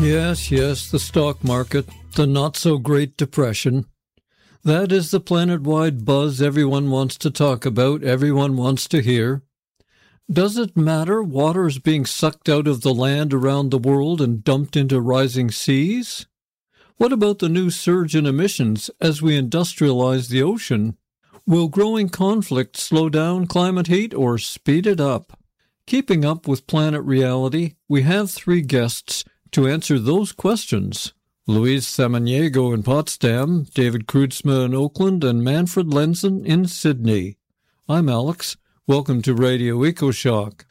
Yes, the stock market, the not-so-great depression. That is the planet-wide buzz everyone wants to talk about, everyone wants to hear. Does it matter water is being sucked out of the land around the world and dumped into rising seas? What about the new surge in emissions as we industrialize the ocean? Will growing conflict slow down climate heat or speed it up? Keeping up with planet reality, we have three guests to answer those questions. Luis Samaniego in Potsdam, David Kreutzma in Oakland, and Manfred Lenzen in Sydney. I'm Alex. Welcome to Radio EcoShock.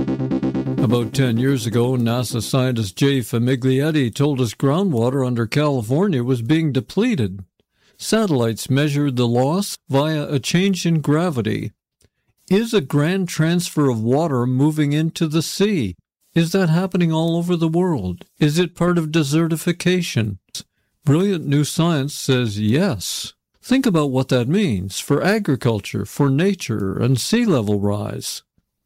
About 10 years ago, NASA scientist Jay Famiglietti told us groundwater under California was being depleted. Satellites measured the loss via a change in gravity. Is a grand transfer of water moving into the sea? Is that happening all over the world? Is it part of desertification? Brilliant new science says yes. Think about what that means for agriculture, for nature, and sea level rise.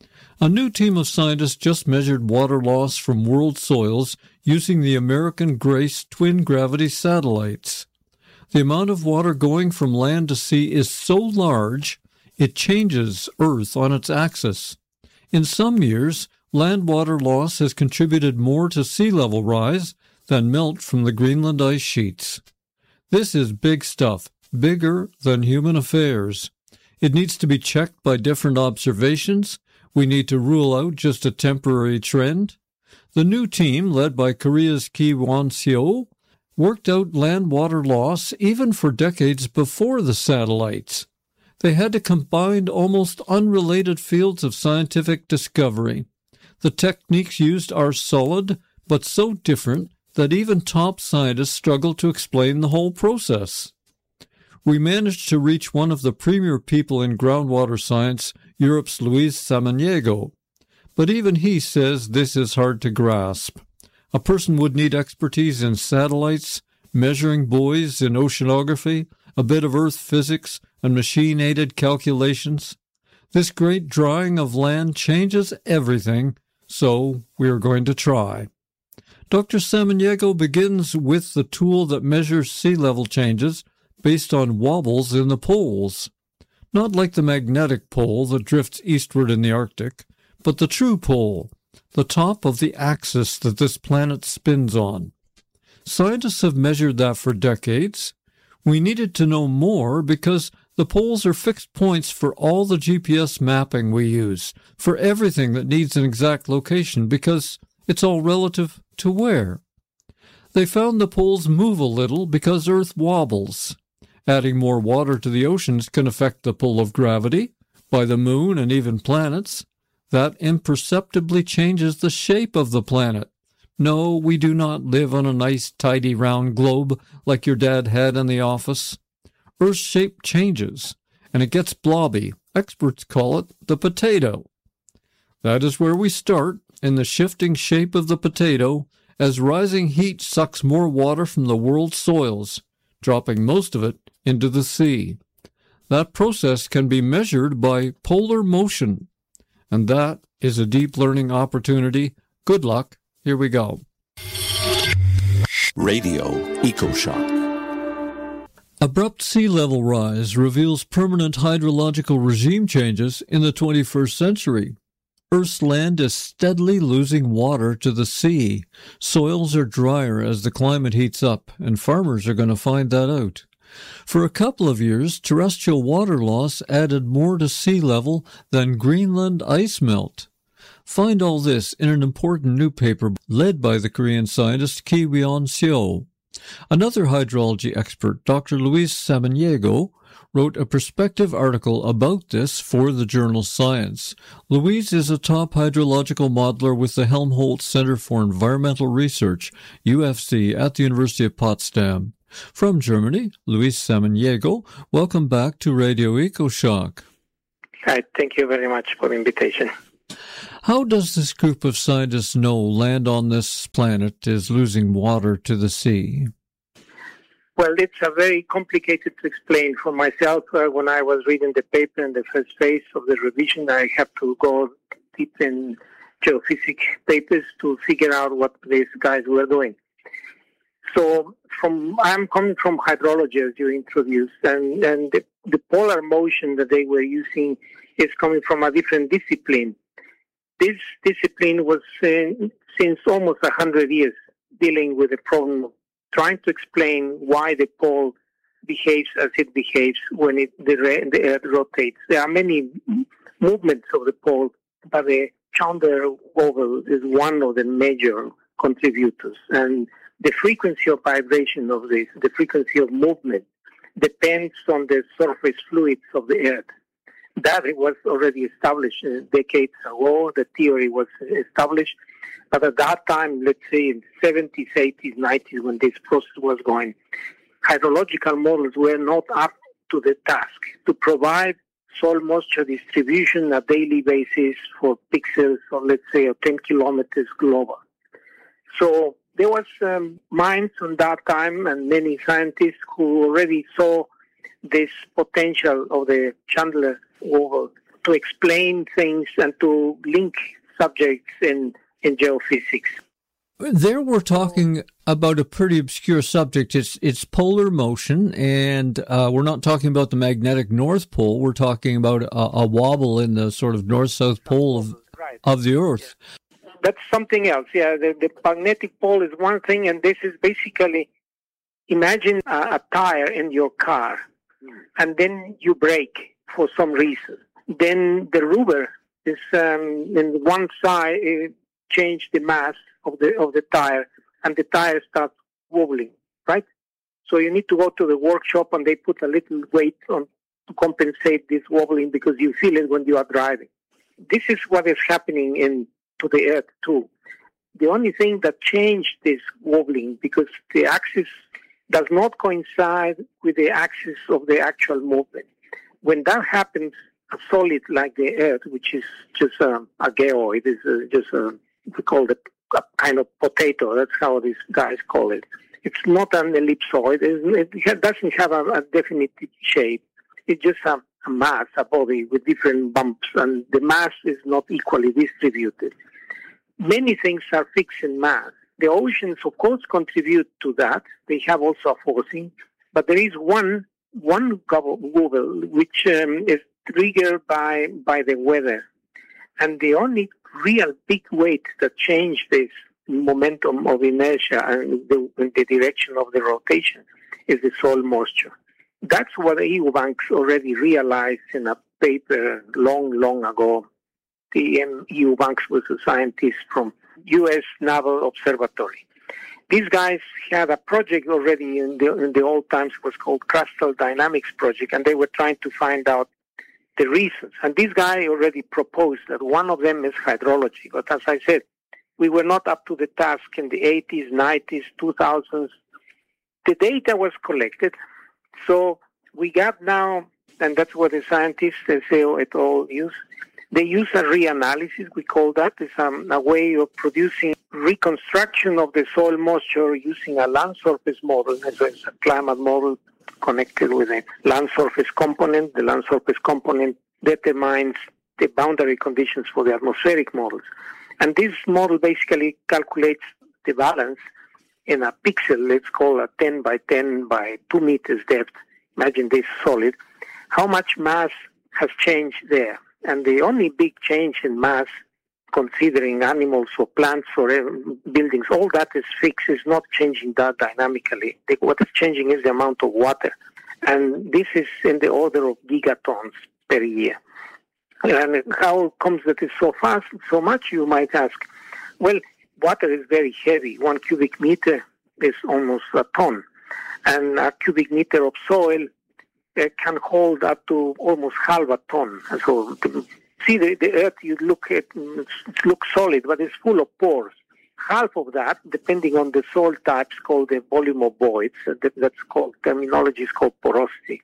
A new team of scientists just measured water loss from world soils using the American Grace twin gravity satellites. The amount of water going from land to sea is so large, it changes Earth on its axis. In some years, land water loss has contributed more to sea level rise than melt from the Greenland ice sheets. This is big stuff, bigger than human affairs. It needs to be checked by different observations. We need to rule out just a temporary trend. The new team, led by Korea's Ki Won-seo, worked out land water loss even for decades before the satellites. They had to combine almost unrelated fields of scientific discovery. The techniques used are solid, but so different that even top scientists struggle to explain the whole process. We managed to reach one of the premier people in groundwater science, Europe's Luis Samaniego. But even he says this is hard to grasp. A person would need expertise in satellites, measuring buoys in oceanography, a bit of earth physics, and machine-aided calculations. This great drying of land changes everything, so we are going to try. Dr. Samaniego begins with the tool that measures sea level changes based on wobbles in the poles. Not like the magnetic pole that drifts eastward in the Arctic, but the true pole, the top of the axis that this planet spins on. Scientists have measured that for decades. We needed to know more because the poles are fixed points for all the GPS mapping we use, for everything that needs an exact location, because it's all relative to where. They found the poles move a little because Earth wobbles. Adding more water to the oceans can affect the pull of gravity by the moon and even planets. That imperceptibly changes the shape of the planet. No, we do not live on a nice, tidy, round globe like your dad had in the office. Earth's shape changes, and it gets blobby. Experts call it the potato. That is where we start, in the shifting shape of the potato, as rising heat sucks more water from the world's soils, dropping most of it into the sea. That process can be measured by polar motion, and that is a deep learning opportunity. Good luck. Here we go. Radio EcoShock. Abrupt sea level rise reveals permanent hydrological regime changes in the 21st century. Earth's land is steadily losing water to the sea. Soils are drier as the climate heats up, and farmers are going to find that out. For a couple of years, terrestrial water loss added more to sea level than Greenland ice melt. Find all this in an important new paper led by the Korean scientist Ki Won-seo. Another hydrology expert, Dr. Luis Samaniego, wrote a perspective article about this for the journal Science. Luis is a top hydrological modeler with the Helmholtz Center for Environmental Research, UFC, at the University of Potsdam. From Germany, Luis Samaniego, welcome back to Radio EcoShock. Hi, thank you very much for the invitation. How does this group of scientists know land on this planet is losing water to the sea? Well, it's very complicated to explain for myself. When I was reading the paper in the first phase of the revision, I have to go deep in geophysics papers to figure out what these guys were doing. So I'm coming from hydrology, as you introduced, and the polar motion that they were using is coming from a different discipline. This discipline was since almost 100 years dealing with the problem of trying to explain why the pole behaves as it behaves when the Earth rotates. There are many movements of the pole, but the Chandler wobble is one of the major contributors. And the frequency of vibration of this, the frequency of movement, depends on the surface fluids of the Earth. That it was already established decades ago. The theory was established. But at that time, let's say in the 70s, 80s, 90s, when this process was going, hydrological models were not up to the task to provide soil moisture distribution on a daily basis for pixels of, let's say, 10 kilometers global. So there was minds on that time and many scientists who already saw this potential of the Chandler wobble to explain things and to link subjects in geophysics. There we're talking about a pretty obscure subject. It's polar motion, and we're not talking about the magnetic North Pole. We're talking about a wobble in the sort of north-south pole of the Earth. Yeah. That's something else. Yeah, the magnetic pole is one thing, and this is basically, imagine a tire in your car, and then you brake for some reason. Then the rubber is in one side, change the mass of the tire, and the tire starts wobbling, right? So you need to go to the workshop, and they put a little weight on to compensate this wobbling because you feel it when you are driving. This is what is happening to the Earth too. The only thing that changed this wobbling, because the axis does not coincide with the axis of the actual movement. When that happens, a solid like the Earth, which is just a geoid, is just we call it a kind of potato. That's how these guys call it. It's not an ellipsoid. It doesn't have a definite shape. It's just a mass, a body with different bumps, and the mass is not equally distributed. Many things are fixed in mass. The oceans, of course, contribute to that. They have also a forcing, but there is one wobble which is triggered by the weather, and the only real big weight that changed this momentum of inertia and the direction of the rotation is the soil moisture. That's what Eubanks already realized in a paper long ago. Eubanks was a scientist from U.S. Naval Observatory. These guys had a project already in the old times. It was called Crustal Dynamics Project, and they were trying to find out the reasons. And this guy already proposed that one of them is hydrology. But as I said, we were not up to the task in the 80s, 90s, 2000s. The data was collected. So we got now, and that's what the scientists, SEO et al. Use. They use a reanalysis, we call that. It's a way of producing reconstruction of the soil moisture using a land surface model. So it's a climate model connected with a land surface component. The land surface component determines the boundary conditions for the atmospheric models. And this model basically calculates the balance in a pixel, let's call a 10 by 10 by 2 meters depth. Imagine this solid. How much mass has changed there? And the only big change in mass, considering animals or plants or buildings, all that is fixed, is not changing that dynamically. What is changing is the amount of water. And this is in the order of gigatons per year. And how comes that it's so fast, so much, you might ask? Well, water is very heavy. 1 cubic meter is almost a ton. And a cubic meter of soil can hold up to almost half a ton. So see the Earth, you look at, it looks solid, but it's full of pores. Half of that, depending on the soil types, called the volume of voids. That's called, terminology is called porosity.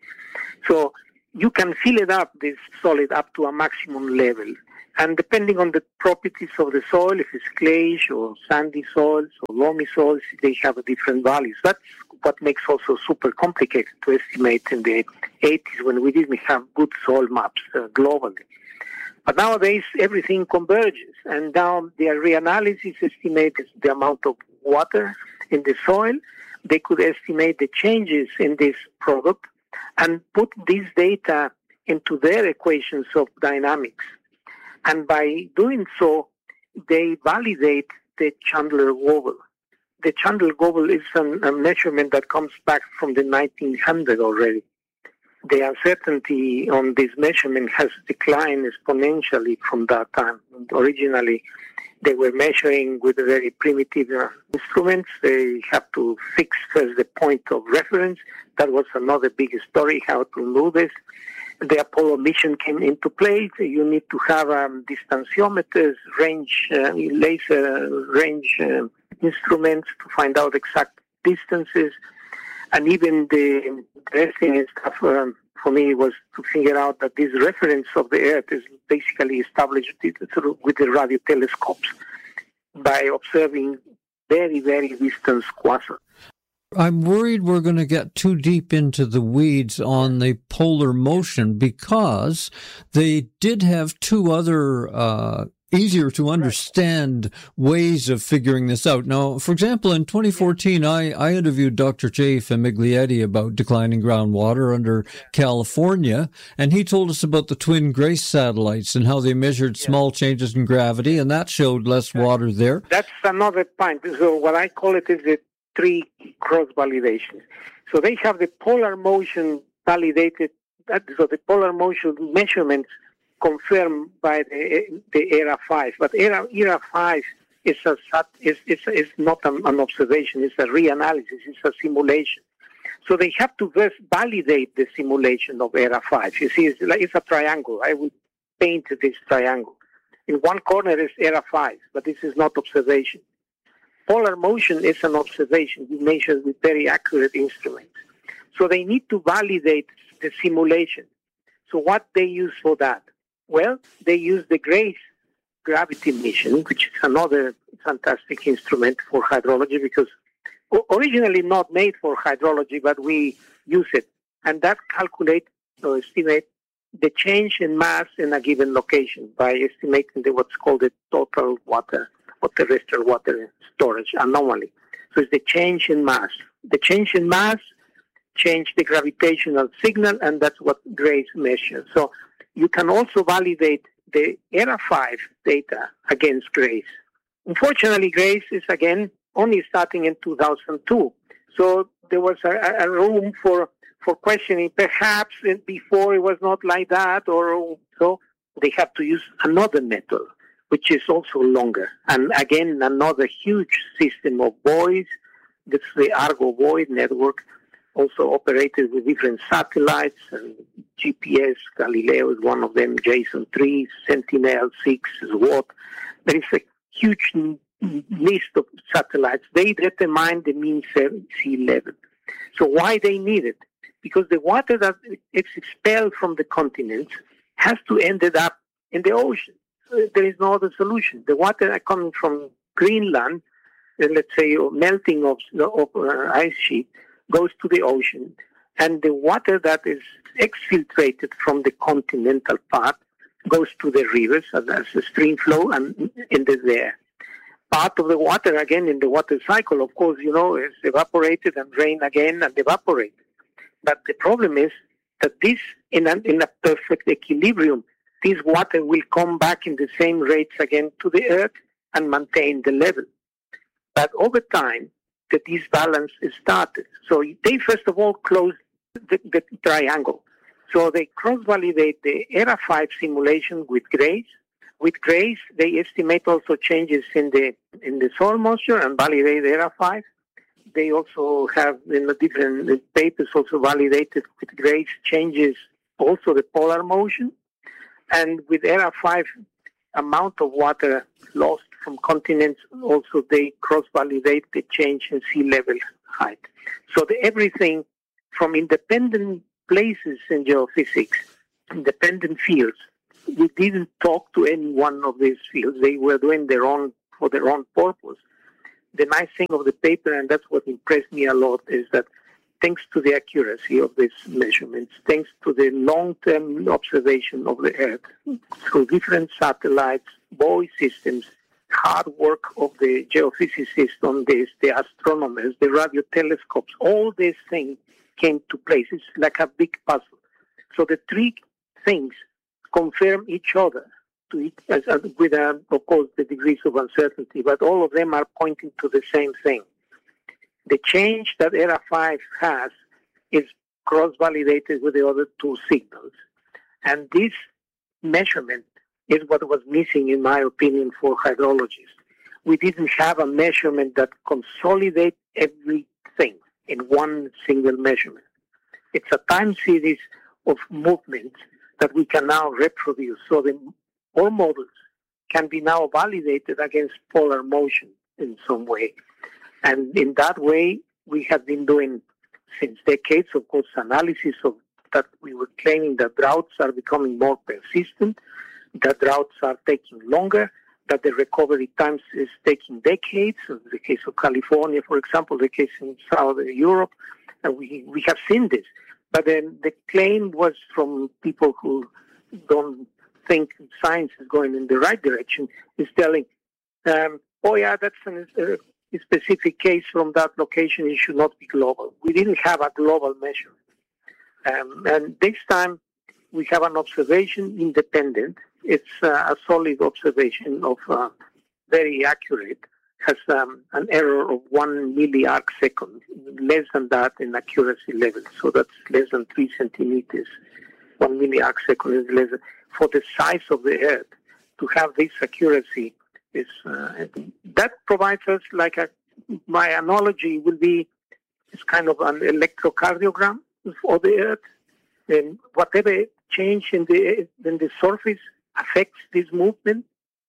So you can fill it up, this solid, up to a maximum level. And depending on the properties of the soil, if it's clayish or sandy soils or loamy soils, they have different values. That's what makes also super complicated to estimate in the 80s when we didn't have good soil maps globally. But nowadays, everything converges. And now the reanalysis estimates the amount of water in the soil, they could estimate the changes in this product and put this data into their equations of dynamics. And by doing so, they validate the Chandler-Wobble. The Chandler-Wobble is a measurement that comes back from the 1900 already. The uncertainty on this measurement has declined exponentially from that time. Originally, they were measuring with very primitive instruments. They have to fix first the point of reference. That was another big story, how to do this. The Apollo mission came into play. You need to have distanciometers, laser range instruments to find out exact distances. And even the interesting stuff for me was to figure out that this reference of the Earth is basically established with the radio telescopes by observing very, very distant quasars. I'm worried we're going to get too deep into the weeds on the polar motion because they did have two other easier to understand ways of figuring this out. Now, for example, in 2014, I interviewed Dr. Jay Famiglietti about declining groundwater under California, and he told us about the twin GRACE satellites and how they measured small changes in gravity, and that showed less water there. That's another point. So what I call it is the three cross-validations. So they have the polar motion validated, so the polar motion measurements confirmed by the ERA 5. But ERA 5 is not an observation, it's a reanalysis, it's a simulation. So they have to first validate the simulation of ERA 5. You see, it's a triangle. I will paint this triangle. In one corner is ERA 5, but this is not observation. Polar motion is an observation. We measure with very accurate instruments. So they need to validate the simulation. So what they use for that? Well, they use the GRACE gravity mission, which is another fantastic instrument for hydrology because originally not made for hydrology, but we use it. And that calculates or estimates the change in mass in a given location by estimating what's called the total water or terrestrial water storage anomaly. So it's the change in mass. The change in mass change the gravitational signal, and that's what GRACE measures. So you can also validate the ERA 5 data against GRACE. Unfortunately, GRACE is, again, only starting in 2002. So there was a room for questioning. Perhaps before it was not like that, or so they have to use another method, which is also longer. And again, another huge system of buoys. That's the Argo buoy network, also operated with different satellites, and GPS, Galileo is one of them, Jason 3, Sentinel-6, SWOT. There is a huge list of satellites. They determine the mean sea level. So why they need it? Because the water that is expelled from the continents has to end up in the ocean. There is no other solution. The water coming from Greenland, let's say, or melting of ice sheet, goes to the ocean. And the water that is exfiltrated from the continental part goes to the rivers as a stream flow and into there. Part of the water, again, in the water cycle, of course, is evaporated and rain again and evaporate. But the problem is that this, in a perfect equilibrium, this water will come back in the same rates again to the earth and maintain the level. But over time, the disbalance is started. So they first of all close the triangle. So they cross-validate the ERA 5 simulation with GRACE. With GRACE, they estimate also changes in the soil moisture and validate ERA 5. They also have in the different papers also validated with GRACE changes also the polar motion. And with ERA 5, amount of water lost from continents, also they cross-validate the change in sea level height. So everything from independent places in geophysics, independent fields, we didn't talk to any one of these fields. They were doing for their own purpose. The nice thing of the paper, and that's what impressed me a lot, is that thanks to the accuracy of these measurements, thanks to the long-term observation of the Earth through different satellites, buoy systems, hard work of the geophysicists on this, the astronomers, the radio telescopes, all these things came to place. It's like a big puzzle. So the three things confirm each other with, of course, the degrees of uncertainty, but all of them are pointing to the same thing. The change that ERA 5 has is cross-validated with the other two signals. And this measurement is what was missing, in my opinion, for hydrologists. We didn't have a measurement that consolidates everything in one single measurement. It's a time series of movements that we can now reproduce. So all models can be now validated against polar motion in some way. And in that way, we have been doing since decades, of course, analysis of that. We were claiming that droughts are becoming more persistent, that droughts are taking longer, that the recovery times is taking decades. In the case of California, for example, the case in Southern Europe, and we have seen this. But then the claim was from people who don't think science is going in the right direction, is telling, oh yeah, that's a specific case from that location, it should not be global. We didn't have a global measure. And this time we have an observation independent. It's a solid observation of very accurate, has an error of 1 milliarc second, less than that in accuracy level. So that's less than 3 centimeters. 1 milliarc second is less than, for the size of the Earth, to have this accuracy is that provides us like my analogy will be it's kind of an electrocardiogram for the Earth, and whatever change in the surface affects this movement.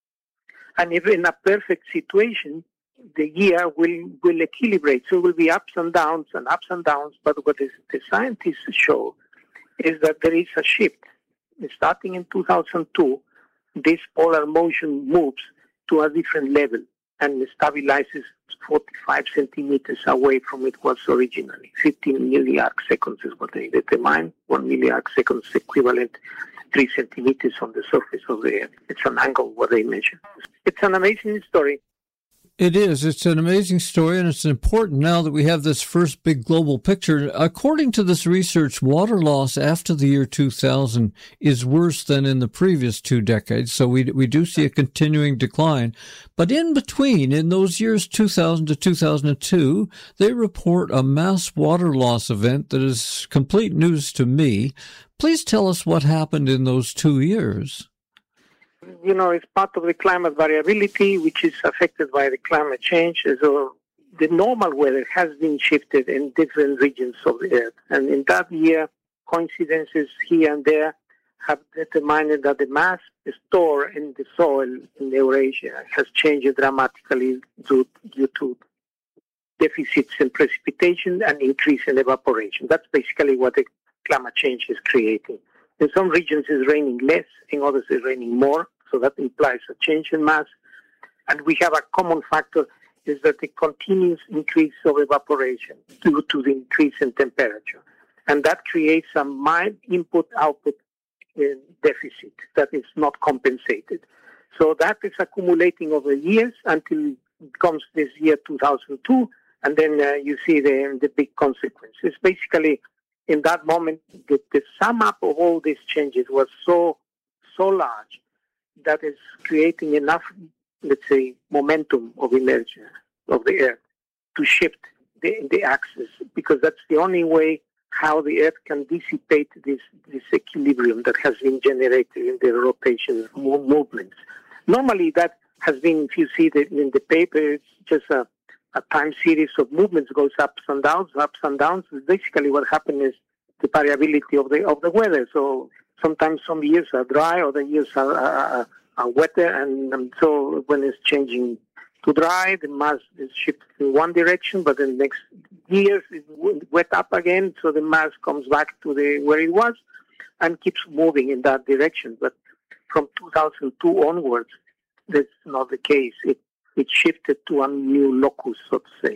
And if in a perfect situation, the year will equilibrate. So it will be ups and downs. But what the scientists show is that there is a shift. Starting in 2002, this polar motion moves to a different level and stabilizes 45 centimeters away from it was originally. 15 milliarc seconds is what they determine. 1 milliarc seconds equivalent 3 centimeters on the surface of the Earth. It's an angle what they measure. It's an amazing story. It is. It's an amazing story, and it's important now that we have this first big global picture. According to this research, water loss after the year 2000 is worse than in the previous 2 decades, so we do see a continuing decline. But in between, in those years 2000 to 2002, they report a mass water loss event that is complete news to me. Please tell us what happened in those 2 years. It's part of the climate variability, which is affected by the climate change. So the normal weather has been shifted in different regions of the Earth. And in that year, coincidences here and there have determined that the mass stored in the soil in Eurasia has changed dramatically due to deficits in precipitation and increase in evaporation. That's basically what the climate change is creating. In some regions it's raining less, in others it's raining more. So that implies a change in mass. And we have a common factor is that the continuous increase of evaporation due to the increase in temperature. And that creates a mild input-output deficit that is not compensated. So that is accumulating over years until it comes this year 2002, and then you see the big consequences. Basically, in that moment, the sum up of all these changes was so large that is creating enough, let's say, momentum of inertia of the Earth to shift the axis, because that's the only way how the Earth can dissipate this equilibrium that has been generated in the rotation movements. Normally that has been, if you see that in the paper, it's just a time series of movements, goes ups and downs. Basically what happened is the variability of the weather. So sometimes some years are dry, other years are wetter, and so when it's changing to dry, the mass is shifted in one direction, but the next years it's wet up again, so the mass comes back to where it was and keeps moving in that direction. But from 2002 onwards, that's not the case. It shifted to a new locus, so to say.